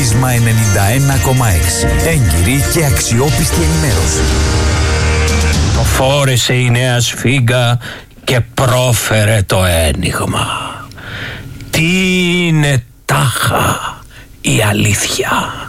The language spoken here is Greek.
Πρίσμα 91,6. Έγκυρη και αξιόπιστη ενημέρωση. Το φόρεσε η νέα σφίγγα και πρόφερε το ένιγμα. Τι είναι τάχα η αλήθεια?